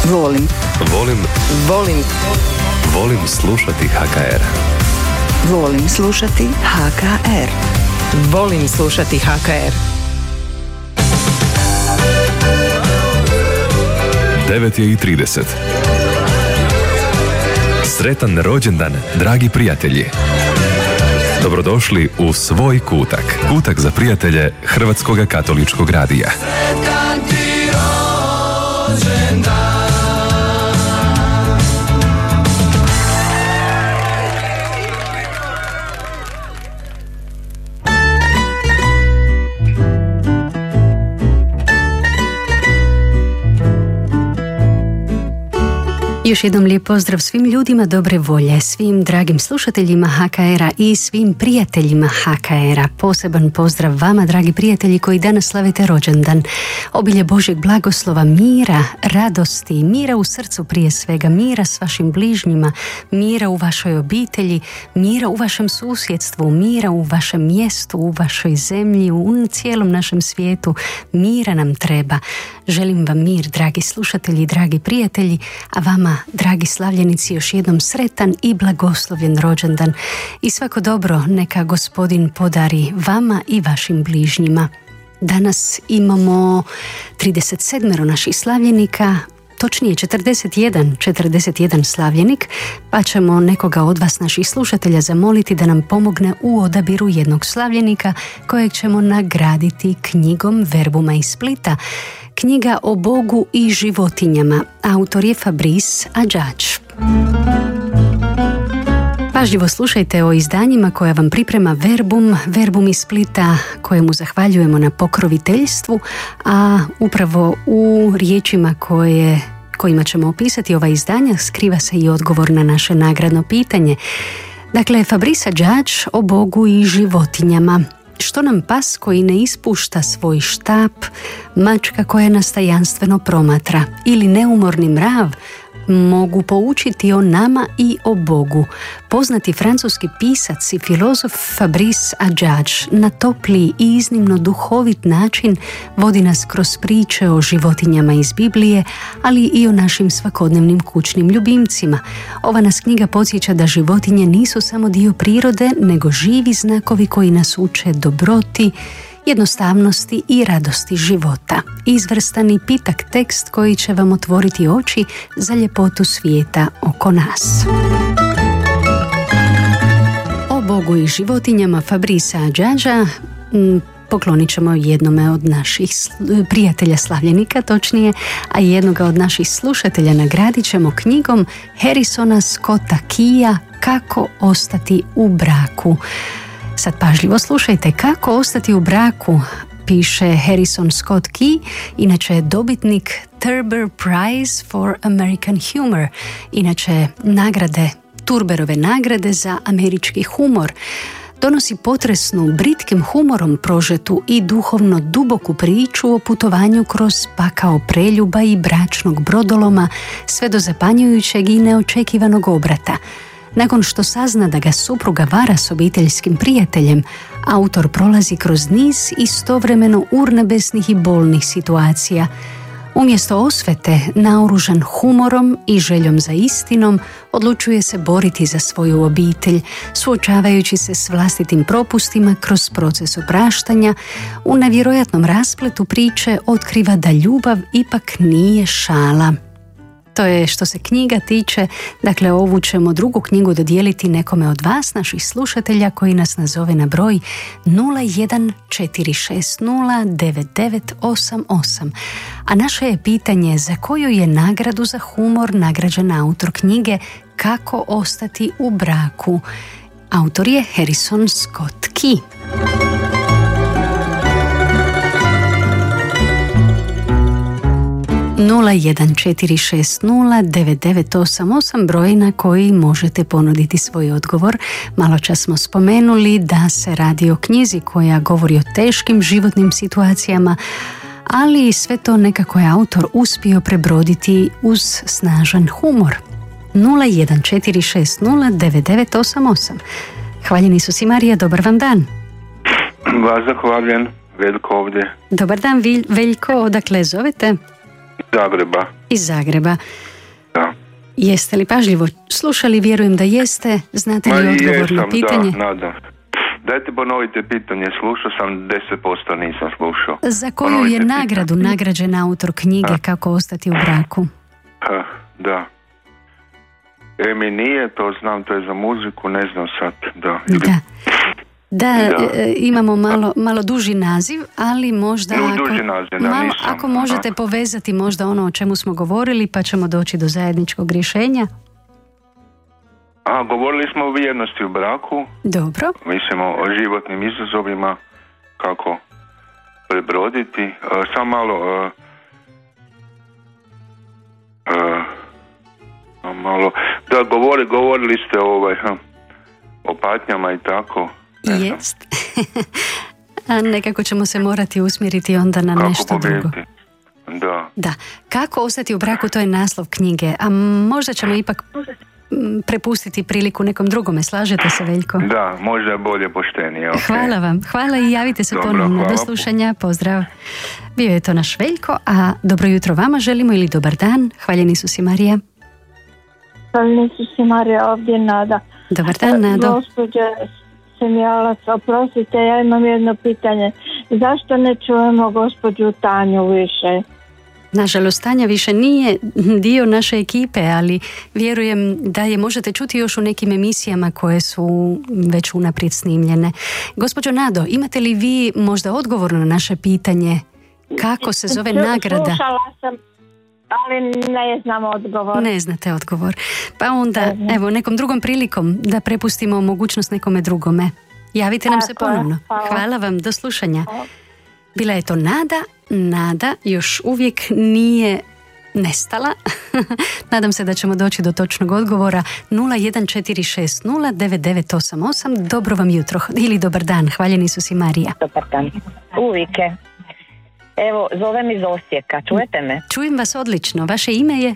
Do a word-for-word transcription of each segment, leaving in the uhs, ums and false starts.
Volim. Volim. Volim. Volim slušati H K R. Volim slušati H K R. Volim slušati H K R. devet je i trideset. Sretan rođendan, dragi prijatelji. Dobrodošli u svoj kutak. Kutak za prijatelje Hrvatskog katoličkog radija. Sretan ti rođendan. Još jednom lijep pozdrav svim ljudima dobre volje, svim dragim slušateljima H K R-a i svim prijateljima H K R-a. Poseban pozdrav vama, dragi prijatelji koji danas slavite rođendan. Obilje Božjeg blagoslova, mira, radosti, mira u srcu prije svega, mira s vašim bližnjima, mira u vašoj obitelji, mira u vašem susjedstvu, mira u vašem mjestu, u vašoj zemlji, u cijelom našem svijetu. Mira nam treba. Želim vam mir, dragi slušatelji, dragi prijatelji, a vama, dragi slavljenici, još jednom sretan i blagoslovljen rođendan i svako dobro neka Gospodin podari vama i vašim bližnjima. Danas imamo trideset sedam naših slavljenika, točnije četrdeset jedan, četrdeset jedan slavljenik, pa ćemo nekoga od vas, naših slušatelja, zamoliti da nam pomogne u odabiru jednog slavljenika kojeg ćemo nagraditi knjigom Verbuma iz Splita. Knjiga o Bogu i životinjama. Autor je Fabrice Adjadj. Pažljivo slušajte o izdanjima koja vam priprema Verbum, Verbum iz Splita, kojemu zahvaljujemo na pokroviteljstvu, a upravo u riječima koje, kojima ćemo opisati ova izdanja skriva se i odgovor na naše nagradno pitanje. Dakle, Fabrice Adjadj o Bogu i životinjama. Što nam pas koji ne ispušta svoj štap, mačka koja nas tajanstveno promatra ili neumorni mrav mogu poučiti o nama i o Bogu. Poznati francuski pisac i filozof Fabrice Adjadj na topli i iznimno duhovit način vodi nas kroz priče o životinjama iz Biblije, ali i o našim svakodnevnim kućnim ljubimcima. Ova nas knjiga podsjeća da životinje nisu samo dio prirode, nego živi znakovi koji nas uče dobroti, jednostavnosti i radosti života. Izvrstan i pitak tekst koji će vam otvoriti oči za ljepotu svijeta oko nas. O Bogu i životinjama Fabrice Adjadja poklonit ćemo jednome od naših prijatelja slavljenika, točnije, a jednoga od naših slušatelja nagradit ćemo knjigom Harrisona Scotta Keya Kako ostati u braku. Sad pažljivo slušajte, Kako ostati u braku, piše Harrison Scott Key, inače je dobitnik Thurber Prize for American Humor, inače nagrade, Thurberove nagrade za američki humor. Donosi potresnu, britkim humorom prožetu i duhovno duboku priču o putovanju kroz pakao preljuba i bračnog brodoloma, sve do zapanjujućeg i neočekivanog obrata. Nakon što sazna da ga supruga vara s obiteljskim prijateljem, autor prolazi kroz niz istovremeno urnebesnih i bolnih situacija. Umjesto osvete, naoružan humorom i željom za istinom, odlučuje se boriti za svoju obitelj, suočavajući se s vlastitim propustima kroz proces opraštanja. U nevjerojatnom raspletu priče otkriva da ljubav ipak nije šala. To je što se knjiga tiče. Dakle, ovu ćemo drugu knjigu dodijeliti nekome od vas, naših slušatelja, koji nas nazove na broj nula jedan četiri šest nula devet devet osam osam. A naše je pitanje za koju je nagradu za humor nagrađen autor knjige Kako ostati u braku. Autor je Harrison Scott Key. nula jedan četiri šest nula devet devet osam osam, broj na koji možete ponuditi svoj odgovor. Malo čas smo spomenuli da se radi o knjizi koja govori o teškim životnim situacijama, ali sve to nekako je autor uspio prebroditi uz snažan humor. nula jedan četiri šest nula devet devet osam osam. Hvaljeni su si, Marija, dobar vam dan. Vas zahvaljujem, Veljko ovdje. Dobar dan, Veljko, odakle zovete? Zagreba. Iz Zagreba. Da. Jeste li pažljivo slušali? Vjerujem da jeste. Znate li Ma odgovor jesam, na pitanje? Da, nadam. Dajte ponovite pitanje, slušao sam, deset posto nisam slušao. Za koju Ponovite je nagradu pitanje. nagrađen autor knjige A. Kako ostati u braku? Ha, da. E mi nije, to znam, to je za muziku, ne znam sad. Da. Da. Da, Da. e, imamo malo, malo duži naziv, ali možda No, ako, duži naziv, da, malo, nisam. ako možete Aha. povezati možda ono o čemu smo govorili, pa ćemo doći do zajedničkog rješenja. A, govorili smo o vjernosti u braku, Dobro. mislimo o životnim izazovima, kako prebroditi. E, sam malo... E, e, sam malo... Da, govori, govorili ste ovaj, ha, o patnjama i tako. Ne znam. Jest. A nekako ćemo se morati usmjeriti onda na Kako nešto drugo. pobijediti? Da. Da. Kako ostati u braku, to je naslov knjige. A možda ćemo ipak m, prepustiti priliku nekom drugome. Slažete se, Veljko? Da, možda je bolje poštenije. Okay. Hvala vam. Hvala i javite se Dobro, ponovno. hvala. Do slušanja. Pozdrav. Bio je to naš Veljko, a dobro jutro vama želimo ili dobar dan. Hvaljeni su si, Marija. Hvaljeni su si, Marija, ovdje Nada. Dobar dan, Nado. Gospođe Semjalac, oprostite, ja imam jedno pitanje. Zašto ne čujemo gospođu Tanju više? Nažalost, Tanja više nije dio naše ekipe, ali vjerujem da je možete čuti još u nekim emisijama koje su već unaprijed snimljene. Gospođo Nado, imate li vi možda odgovor na naše pitanje? Kako se zove nagrada? Slušala sam, ali ne znam odgovor. Ne znate odgovor. Pa onda, evo, nekom drugom prilikom da prepustimo mogućnost nekome drugome. Javite nam se Tako je, ponovno. hvala. Hvala vam, do slušanja. Bila je to Nada. Nada još uvijek nije nestala. Nadam se da ćemo doći do točnog odgovora. Nula jedan četiri šest nula devet devet osam osam. Dobro vam jutro ili dobar dan. Hvaljeni su si, Marija. Dobar dan. Uvijek. Evo, zovem iz Osijeka. Čujete me? Čujem vas odlično. Vaše ime je?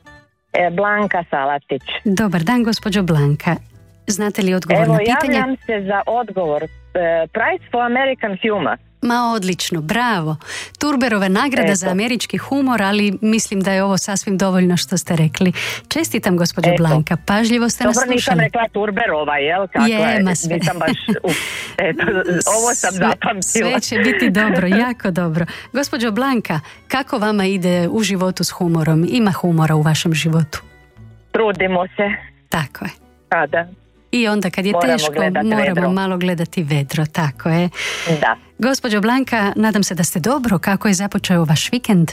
E, Blanka Salatić. Dobar dan, gospođo Blanka. Znate li odgovor Evo, na pitanje? javljam se za odgovor. E, Prize for American Humor. Ma odlično, bravo. Turberova nagrada Eto. za američki humor, ali mislim da je ovo sasvim dovoljno što ste rekli. Čestitam, gospođo Eto. Blanka, pažljivo ste nas Dobro, nisam slušali. rekla Turberova, jel? Kako Je, je? ma sve. Nisam baš... Uh, eto, ovo sam Sve- zapamtila. Sve će biti dobro, jako dobro. Gospođo Blanka, kako vama ide u životu s humorom? Ima humora u vašem životu? Trudimo se. Tako je. Kada? I onda kad je Moramo teško, gledat moramo vedro. malo gledati vedro, tako je. Da. Gospođo Blanka, nadam se da ste dobro. Kako je započeo vaš vikend?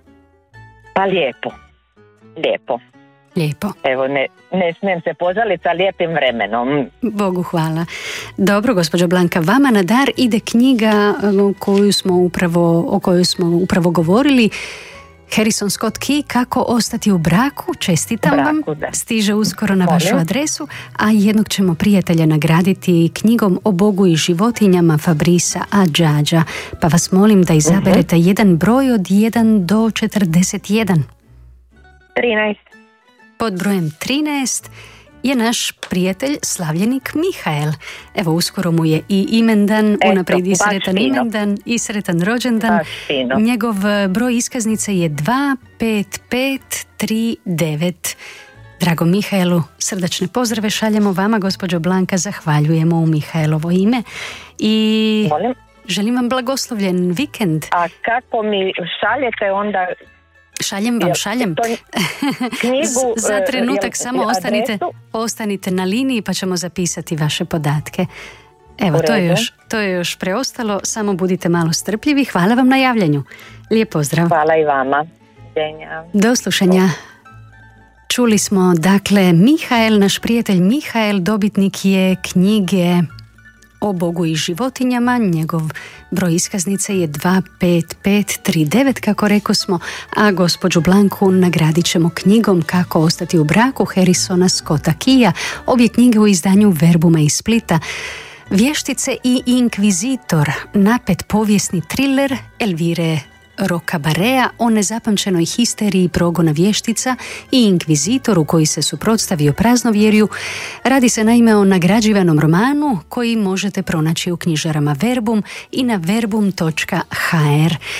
Pa lijepo. Lijepo. Lijepo. Evo, ne, ne smijem se požaliti sa lijepim vremenom. Bogu hvala. Dobro, gospođo Blanka, vama na dar ide knjiga um, koju smo upravo, o kojoj smo upravo govorili. Harrison Scott Key, Kako ostati u braku. Čestitam Braku, vam. da. Stiže uskoro na Molim. vašu adresu, a jednog ćemo prijatelja nagraditi knjigom o Bogu i životinjama Fabrisa Adžadža. Pa vas molim da izaberete Mhm. jedan broj od jedan do četrdeset jedan. trinaest. Pod brojem trinaest je naš prijatelj slavljenik Mihael. Evo, uskoro mu je i imendan, Eto, unaprijed i baš sretan fino. imendan i sretan rođendan. Baš fino. Njegov broj iskaznice je dva pet pet tri devet. Drago Mihaelu, srdačne pozdrave šaljemo vama, gospođo Blanka, zahvaljujemo u Mihaelovo ime i Molim. želim vam blagoslovljen vikend. A kako mi šaljete onda... Šaljem vam, Jel, šaljem. to knjigu, Za e, trenutak jel, samo ostanite, adresu? ostanite na liniji pa ćemo zapisati vaše podatke. Evo, U to je, redu. još, to je još preostalo, samo budite malo strpljivi. Hvala vam na javljanju. Lijep pozdrav. Hvala i vama. Denja. Do slušanja. Čuli smo, dakle, Mihael, naš prijatelj Mihael, dobitnik je knjige o Bogu i životinjama. Njegov broj iskaznice je dva pet pet tri devet, kako reko smo, a gospođu Blanku nagradit ćemo knjigom Kako ostati u braku Harrisona Scotta Keya. Obje knjige u izdanju Verbuma iz Splita. Vještice i inkvizitor, napet povijesni triler Elvire Rokabarea o nezapamćenoj histeriji progona vještica i inkvizitoru koji se suprotstavio praznovjerju. Radi se naime o nagrađivanom romanu koji možete pronaći u knjižarama Verbum i na verbum točka h r.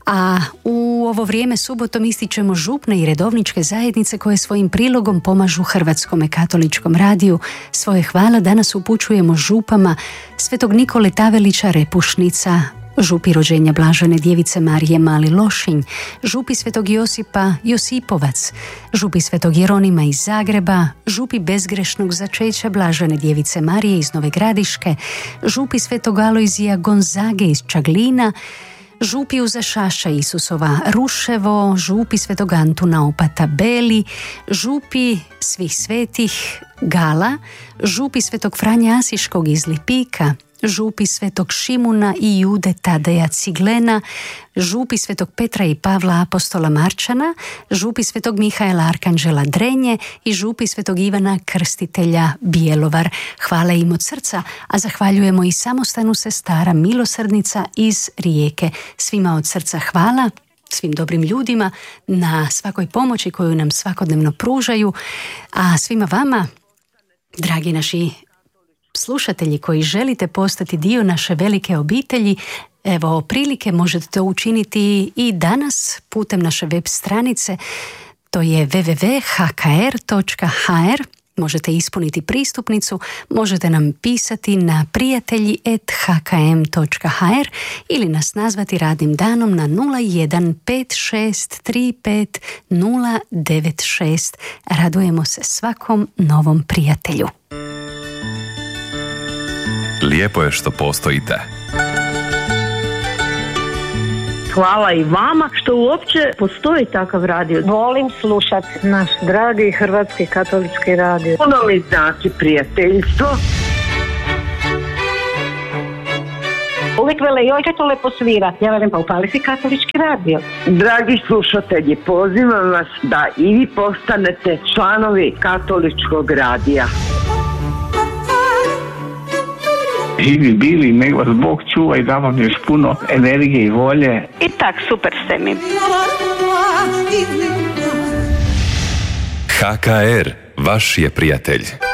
A u ovo vrijeme subotom ističemo župne i redovničke zajednice koje svojim prilogom pomažu Hrvatskome katoličkom radiju. Svoje hvala danas upućujemo župama Svetog Nikole Tavelića Repušnica, župi rođenja Blažene djevice Marije Mali Lošinj, župi Svetog Josipa Josipovac, župi Svetog Jeronima iz Zagreba, župi bezgrešnog začeća Blažene djevice Marije iz Nove Gradiške, župi Svetog Alojzija Gonzage iz Čaglina, župi Uzašaša Isusova Ruševo, župi Svetog Antuna Opata Beli, župi svih svetih Gala, župi Svetog Franja Asiškog iz Lipika, župi Svetog Šimuna i Jude Tadeja Ciglena, župi Svetog Petra i Pavla Apostola Marčana, župi Svetog Mihaela Arkanđela Drenje i župi Svetog Ivana Krstitelja Bjelovar. Hvala im od srca, a zahvaljujemo i samostanu sestara Milosrdnica iz Rijeke. Svima od srca hvala, svim dobrim ljudima na svakoj pomoći koju nam svakodnevno pružaju, a svima vama, dragi naši slušatelji koji želite postati dio naše velike obitelji, evo prilike, možete to učiniti i danas putem naše web stranice, to je w w w točka h k r točka h r. Možete ispuniti pristupnicu, možete nam pisati na prijatelji at h k m točka h r ili nas nazvati radnim danom na nula jedan pet šest tri pet nula devet šest. Radujemo se svakom novom prijatelju. Lijepo je što postojite. Hvala i vama što uopće postoji takav radio. Volim slušat naš dragi Hrvatski katolički radio. Puno mi znači prijateljstvo. Uvijek vele, joj kaj to lepo svira. Ja velim, pa upali si katolički radio. Dragi slušatelji, pozivam vas da i vi postanete članovi katoličkog radija. Živi bili, nek vas Bog čuva i da vam još puno energije i volje. I tak, super ste mi. H K R, vaš je prijatelj.